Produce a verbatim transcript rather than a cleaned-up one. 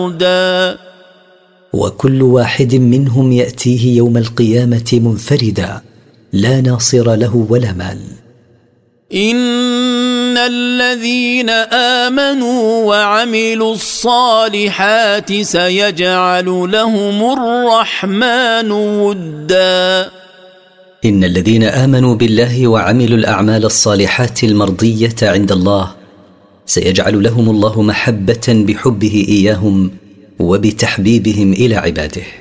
فردا وكل واحد منهم يأتيه يوم القيامة منفردا لا ناصر له ولا مال. إن الذين آمنوا وعملوا الصالحات سيجعل لهم الرحمن ودا. إن الذين آمنوا بالله وعملوا الأعمال الصالحات المرضية عند الله سيجعل لهم الله محبة بحبه إياهم وبتحبيبهم إلى عباده.